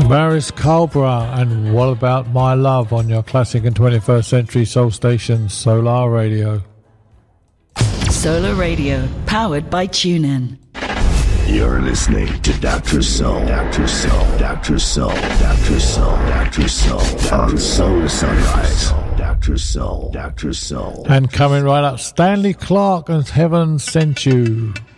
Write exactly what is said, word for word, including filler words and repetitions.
Maris Culbra and What About My Love on your classic and twenty-first century soul station, Solar Radio. Solar Radio, powered by TuneIn. You're listening to Doctor Soul, Doctor Soul, Doctor Soul, Doctor Soul, Doctor Soul, on Soul Sunrise. Doctor Soul, Doctor Soul. And coming right up, Stanley Clarke and Heaven Sent You.